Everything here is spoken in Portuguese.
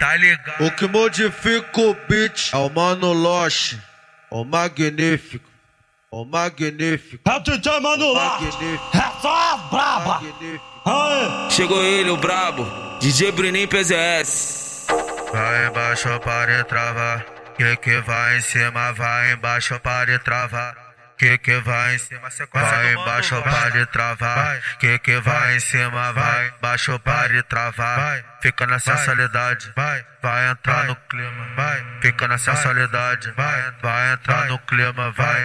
tá ligado? O que modifica o beat é o Mano Loche, o magnífico, o magnífico. É o DJ Mano Loche, é só as braba. Aê. Chegou ele, o brabo, DJ Bruninho PZS. Vai embaixo para travar, que vai em cima, vai embaixo para travar. Que vai em cima, sequência vai embaixo para travar. Que vai em cima, vai embaixo para travar. Fica na sensualidade, vai entrar no clima. Fica na sensualidade, vai entrar no clima, vai.